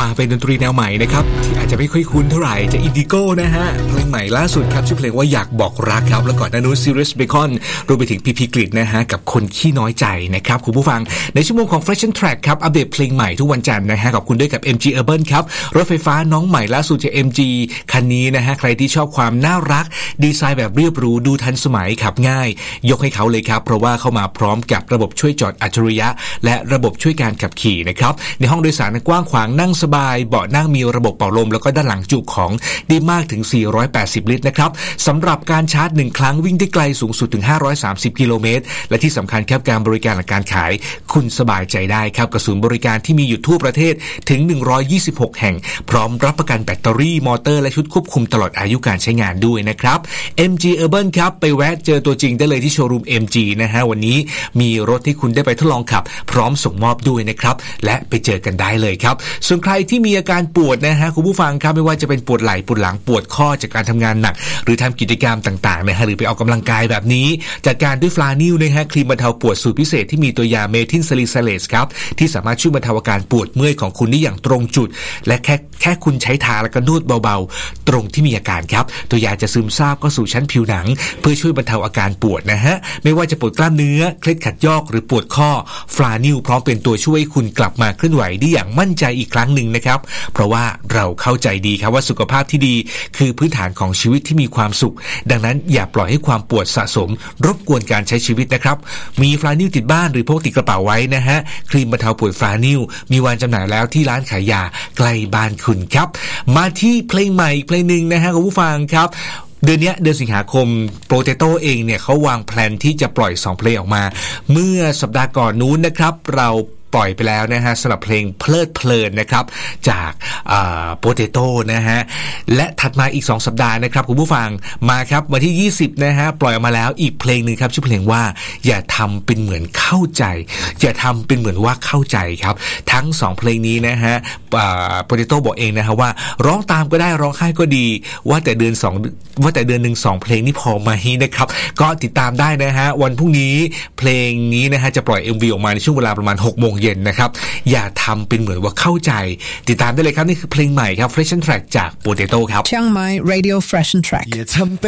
มาเป็นดนตรีแนวใหม่นะครับที่อาจจะไม่ค่อยคุ้นเท่าไหร่จะอินดิโก้นะฮะเพลงใหม่ล่าสุดครับชื่อเพลงว่าอยากบอกรักครับแล้วก่อนหน้านู้นซีเรียสเบคอนรวมไปถึงพีกฤษนะฮะกับคนขี้น้อยใจนะครับคุณผู้ฟังในชั่วโมงของ Fresh and Track ครับอัปเดตเพลงใหม่ทุกวันจันทร์นะฮะขอบคุณด้วยกับ MG Urban ครับรถไฟฟ้าน้องใหม่ล่าสุดจาก MG คันนี้นะฮะใครที่ชอบความน่ารักดีไซน์แบบเรียบหรูดูทันสมัยขับง่ายยกให้เขาเลยครับเพราะว่าเข้ามาพร้อมกับระบบช่วยจอดอัจฉริยะและระบบช่วยการขับขี่นะครับในห้องโดยสารกว้างขวางนั่งสบายเบาะนั่งมีระบบเป่าลมแล้วก็ด้านหลังจุของได้มากถึง480ลิตรนะครับสำหรับการชาร์จ1ครั้งวิ่งได้ไกลสูงสุดถึง530กิโลเมตรและที่สำคัญครับการบริการและการขายคุณสบายใจได้ครับกับศูนย์บริการที่มีอยู่ทั่วประเทศถึง126แห่งพร้อมรับประกันแบตเตอรี่มอเตอร์และชุดควบคุมตลอดอายุการใช้งานด้วยนะครับ MG Urban ครับไปแวะเจอตัวจริงได้เลยที่โชว์รูม MG นะฮะวันนี้มีรถที่คุณได้ไปทดลองขับพร้อมส่งมอบด้วยนะครับและไปเจอกันได้เลยครับส่วนใครที่มีอาการปวดนะฮะคุณผู้ฟังครับไม่ว่าจะเป็นปวดไหล่ปวดหลังปวดข้อจากการทำงานหนักหรือทำกิจกรรมต่างๆนะฮะหรือไปออกกำลังกายแบบนี้จัดการด้วยฟลานิลนะฮะครีมบรรเทาปวดสูตรพิเศษที่มีตัวยาเมทิลซาลิซาเลสครับที่สามารถช่วยบรรเทาอาการปวดเมื่อยของคุณได้อย่างตรงจุดและแค่คุณใช้ทาแล้วก็นวดเบาๆตรงที่มีอาการครับตัวยาจะซึมซาบเข้าสู่ชั้นผิวหนังเพื่อช่วยบรรเทาอาการปวดนะฮะไม่ว่าจะปวดกล้ามเนื้อเคล็ดขัดยอกหรือปวดข้อฟลานิลพร้อมเป็นตัวช่วยคุณกลับมาเคลื่อนไหวได้อย่างมั่นใจอีกครั้งหนึ่งนะครับเพราะว่าเราเข้าใจดีครับว่าสุขภาพที่ดีคือพื้นฐานของชีวิตที่มีความสุขดังนั้นอย่าปล่อยให้ความปวดสะสมรบกวนการใช้ชีวิตนะครับมีฟลานิลติดบ้านหรือพกติดกระเป๋าไว้นะฮะครีมบรรเทาปวดฟลานิลมีวางจำหน่ายแล้วที่ร้านขายยาใกล้บ้านคุณครับมาที่เพลงใหม่เพลงนึงนะฮะคุณผู้ฟังครับเดือนสิงหาคมโปเตโต้เองเนี่ยเขาวางแผนที่จะปล่อย2เพลงออกมาเมื่อสัปดาห์ก่อนนู้นนะครับเราปล่อยไปแล้วนะฮะสำหรับเพลงเพลิดเพลินนะครับจากโปเตโต้นะฮะและถัดมาอีก2สัปดาห์นะครับคุณผู้ฟังมาครับวันที่20นะฮะปล่อยออกมาแล้วอีกเพลงนึงครับชื่อเพลงว่าอย่าทำเป็นเหมือนเข้าใจอย่าทำเป็นเหมือนว่าเข้าใจครับทั้ง2เพลงนี้นะฮะโปเตโต้บอกเองนะฮะว่าร้องตามก็ได้ร้องไห้ก็ดีว่าแต่เดือนนึง2เพลงนี่พอไหมนะครับก็ติดตามได้นะฮะวันพรุ่งนี้เพลงนี้นะฮะจะปล่อย MV ออกมาในช่วงเวลาประมาณ 6:00 นนะครับอย่าทำเป็นเหมือนว่าเข้าใจติดตามได้เลยครับนี่คือเพลงใหม่ครับ Fresh and Track จาก Potato ครับเชียงใหม่ Radio Fresh and Track